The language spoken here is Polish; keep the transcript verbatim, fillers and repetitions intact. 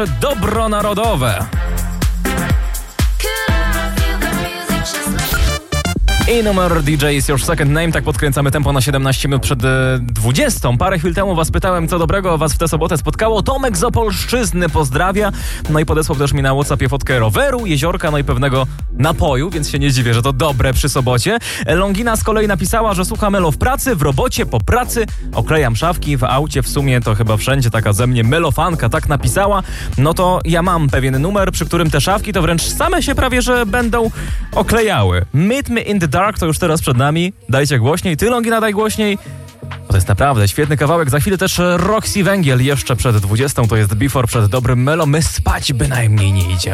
Dobro narodowe. I numer D J is your second name. Tak podkręcamy tempo na siedemnaście minut przed dwudziestą. Parę chwil temu was pytałem, co dobrego was w tę sobotę spotkało. Tomek z Opolszczyzny pozdrawia. No i podesłał też mi na WhatsAppie fotkę roweru, jeziorka, no i pewnego napoju, więc się nie dziwię, że to dobre przy sobocie. Longina z kolei napisała, że słucha Melo w pracy, w robocie, po pracy. Oklejam szafki, w aucie, w sumie to chyba wszędzie taka ze mnie melofanka, tak napisała. No to ja mam pewien numer, przy którym te szafki to wręcz same się prawie, że będą oklejały. Meet Me in the Dark to już teraz przed nami. Dajcie głośniej. Ty, Longina, daj głośniej. To jest naprawdę świetny kawałek. Za chwilę też Roxy Węgiel jeszcze przed dwudziestą. To jest Before przed dobrym Melo. My spać bynajmniej nie idziemy.